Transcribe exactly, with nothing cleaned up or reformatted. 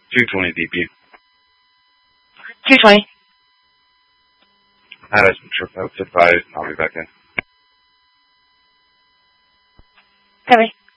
two twenty D P. two twenty. Had a trip out to advise. I'll be back in. Copy.